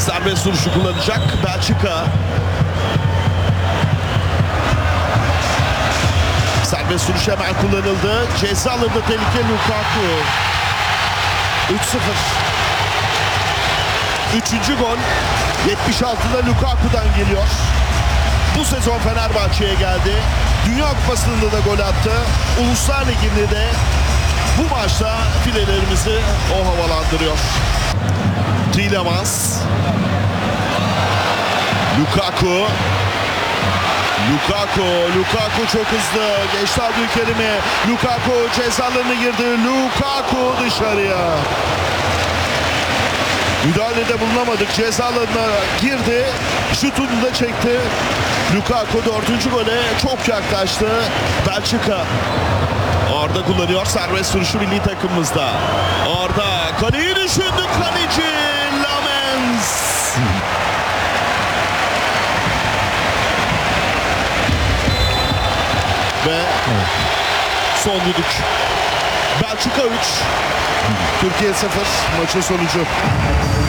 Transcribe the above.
Serbest vuruşu kullanacak Belçika. Serbest vuruş hemen kullanıldı. Ceza alanında tehlike Lukaku. 3-0. Üçüncü gol 76'da Lukaku'dan geliyor. Bu sezon Fenerbahçe'ye geldi. Dünya Kupası'nda da gol attı. Uluslar Ligi'nde de bu maçta filelerimizi o havalandırıyor. Tielemans. Lukaku çok hızlı. Geçti Abdülkerim'i. Lukaku ceza alanına girdi. Lukaku dışarıya. Müdahalede bulunamadık. Ceza alanına girdi. Şutunu da çekti. Lukaku 4. gole çok yaklaştı. Belçika. Arda kullanıyor serbest vuruşu milli takımımızda. Arda kaleyi düşündü. Kaleci Lamens. Ve son düdük. Belçika 3. Türkiye 0. Maçın sonucu.